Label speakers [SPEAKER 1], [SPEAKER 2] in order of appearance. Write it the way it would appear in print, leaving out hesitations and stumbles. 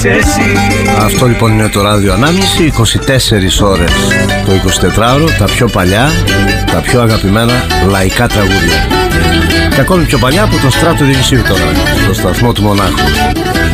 [SPEAKER 1] Αυτό λοιπόν είναι το Ράδιο Ανάμνηση, 24 ώρες το 24ωρο, τα πιο παλιά, τα πιο αγαπημένα λαϊκά τραγούδια. Και ακόμη πιο παλιά από το Στράτο Διονυσίου τώρα, στο σταθμό του Μονάχου.